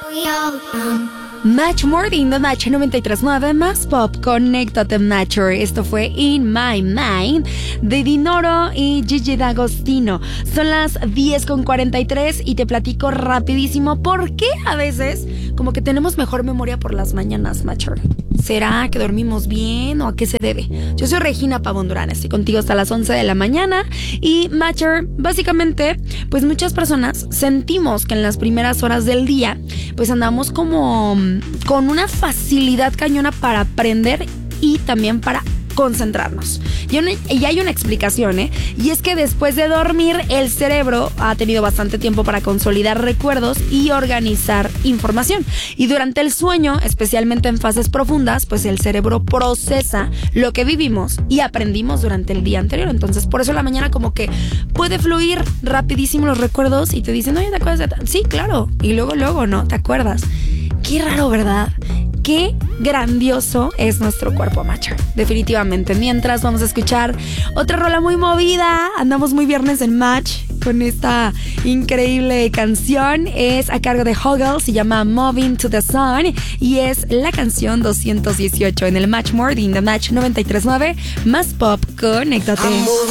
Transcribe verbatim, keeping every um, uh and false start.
Match Morning de Match noventa y tres punto nueve más Pop, Conéctate Mature. Esto fue In My Mind de Dinoro y Gigi D'Agostino. Son las diez con cuarenta y tres y te platico rapidísimo por qué a veces como que tenemos mejor memoria por las mañanas, Mature. ¿Será que dormimos bien o a qué se debe? Yo soy Regina Pavón Durán, estoy contigo hasta las once de la mañana y Mature, básicamente, pues muchas personas sentimos que en las primeras horas del día pues andamos como con una facilidad cañona para aprender y también para concentrarnos. Y, una, y hay una explicación, ¿eh? Y es que después de dormir, el cerebro ha tenido bastante tiempo para consolidar recuerdos y organizar información. Y durante el sueño, especialmente en fases profundas, pues el cerebro procesa lo que vivimos y aprendimos durante el día anterior. Entonces, por eso en la mañana como que puede fluir rapidísimo los recuerdos y te dicen, oye, ¿te acuerdas de tal? Sí, claro. Y luego, luego, ¿no? ¿Te acuerdas? Qué raro, ¿verdad? Qué grandioso es nuestro cuerpo, macho. Definitivamente. Mientras vamos a escuchar otra rola muy movida. Andamos muy viernes en Match con esta increíble canción. Es a cargo de Hoggle. Se llama Moving to the Sun. Y es la canción doscientos dieciocho en el Match Morning de Match noventa y tres punto nueve. Más Pop, conéctate.